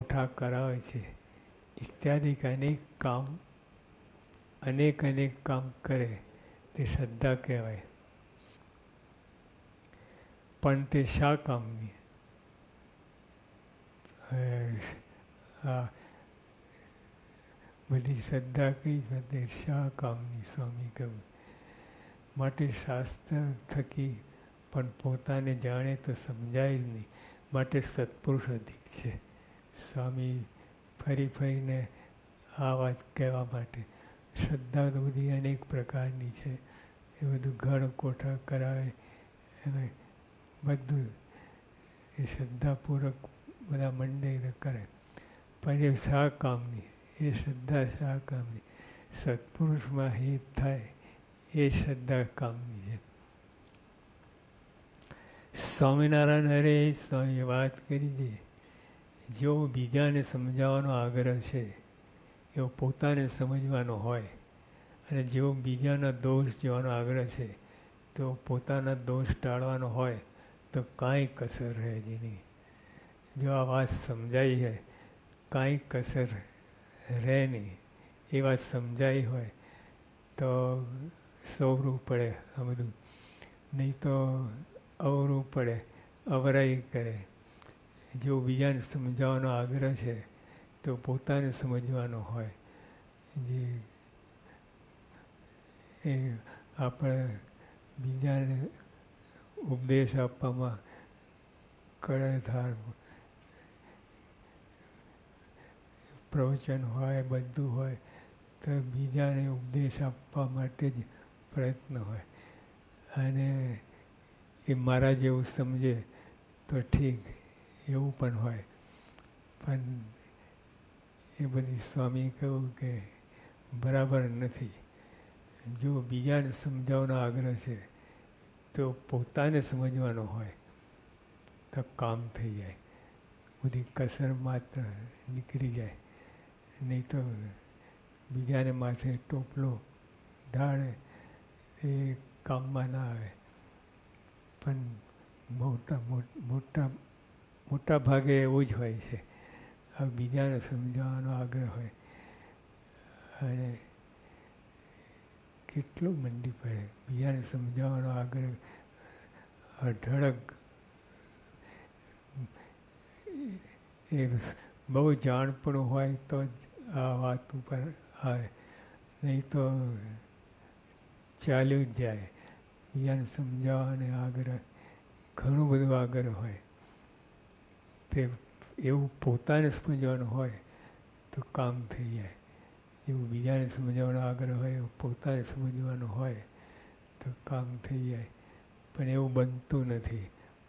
કોઠા કરાવે છે ઇત્યાદિક અનેક કામ કરે તે શ્રદ્ધા કહેવાય. પણ તે શા કામની? આ બધી શ્રદ્ધા કઈ છે તે શા કામની? સ્વામી કહ્યું માટે શાસ્ત્ર થકી પણ પોતાને જાણે તો સમજાય જ નહીં, માટે સત્પુરુષ અધિક છે. સ્વામી ફરીને આ વાત કહેવા માટે શ્રદ્ધા તો બધી અનેક પ્રકારની છે. એ બધું ઘર કોઠા કરાવે એમાં બધું એ શ્રદ્ધાપૂર્વક બધા મંડે કરે, પણ એ શા કામની? એ શ્રદ્ધા શા કામની? સત્પુરુષમાં હિત થાય એ શ્રદ્ધા કામની છે. સ્વામિનારાયણ હરે સ્વામી વાત કરી છે, જેઓ બીજાને સમજાવવાનો આગ્રહ છે એવો પોતાને સમજવાનો હોય, અને જેઓ બીજાના દોષ જોવાનો આગ્રહ છે તો પોતાના દોષ ટાળવાનો હોય તો કાંઈ કસર રહે જ નહીં. જો આ વાત સમજાઈ છે, કાંઈ કસર રહે નહીં. એ વાત સમજાઈ હોય તો સવરું પડે આ બધું, નહીં તો અવરું પડે, અવરાઈ કરે. જો બીજાને સમજાવવાનો આગ્રહ છે તો પોતાને સમજવાનો હોય. જે એ આપણે બીજાને ઉપદેશ આપવામાં કળાધાર પ્રવચન હોય, બધું હોય તો બીજાને ઉપદેશ આપવા માટે જ પ્રયત્ન હોય. અને એ મારા જેવું સમજે તો ઠીક, એવું પણ હોય. પણ એ બધી સ્વામી કહ્યું કે બરાબર નથી. જો બીજાને સમજાવવાનો આગ્રહ છે તો પોતાને સમજવાનો હોય તો કામ થઈ જાય, બધી કસર માત્ર નીકળી જાય. નહીં તો બીજાને માથે ટોપલો ઢાળે એ કામમાં ના આવે. પણ મોટા ભાગે એવું જ હોય છે. આ બીજાને સમજાવવાનો આગ્રહ હોય અને કેટલું મંડી પડે બીજાને સમજાવવાનો આગ્રહ. અઢળક એ બહુ જાણપણું હોય તો જ આ વાત ઉપર આવે, નહીં તો ચાલ્યું જ જાય. બીજાને સમજાવવાને આગ્રહ ઘણું બધું આગ્રહ હોય, તે એવું પોતાને સમજવાનું હોય તો કામ થઈ જાય. એવું બીજાને સમજાવવાનો આગ્રહ હોય, એવું પોતાને સમજવાનું હોય તો કામ થઈ જાય. પણ એવું બનતું નથી.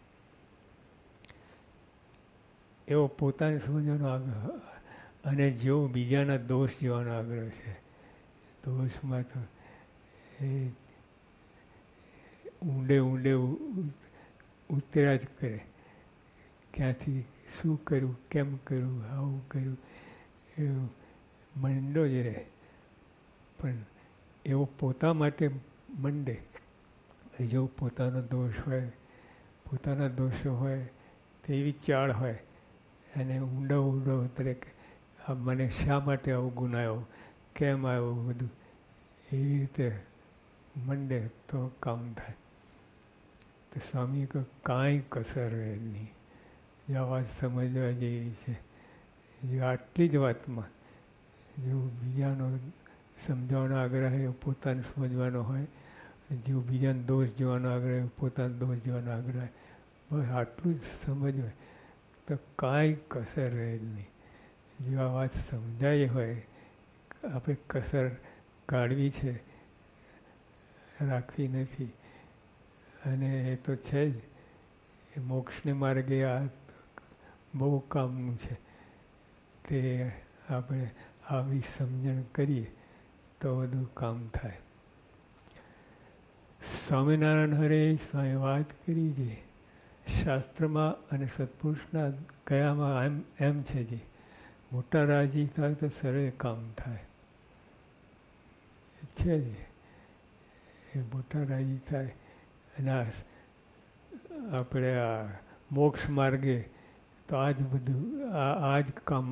એવો પોતાને સમજવાનો આગ્રહ અને જેવો બીજાના દોષ જોવાનો આગ્રહ છે, દોષમાં તો એ ઊંડે ઉતર્યા જ કરે. ક્યાંથી શું કર્યું, કેમ કર્યું, આવું કર્યું, એવું મંડો જ રહે. પણ એવો પોતા માટે મંડે, જો પોતાનો દોષ હોય, પોતાના દોષો હોય તો એવી ચાળ હોય અને ઊંડો ઉતરે કે આ મને શા માટે આવું ગુણ આવ્યો, કેમ આવ્યો, બધું એવી રીતે મંડે તો કામ થાય. તો સ્વામી કહે કાંઈ કસર રહે નહીં. જે આ વાત સમજવા જેવી છે, જે આટલી જ વાતમાં જો બીજાનો સમજાવવાનો આગ્રહ હોય પોતાને સમજવાનો હોય, જેવો બીજાનો દોષ જોવાનો આગ્રહ હોય પોતાનો દોષ જોવાનો આગ્રહ હોય, બસ આટલું જ સમજ હોય તો કાંઈ કસર રહે જ નહીં. જો આ વાત સમજાઈ હોય, આપણે કસર કાઢવી છે, રાખવી નથી. અને એ તો છે જ, એ મોક્ષને માર્ગે આ બહુ કામનું છે. તે આપણે આવી સમજણ કરીએ તો બધું કામ થાય. સ્વામિનારાયણ હરે સ્વામી વાત કરી છે, શાસ્ત્રમાં અને સત્પુરુષના કયામાં એમ છે જે મોટા રાજી થાય તો સરળ કામ થાય છે જ. એ મોટા રાજી થાય અને આપણે આ મોક્ષ માર્ગે તો આ જ બધું આ જ કામ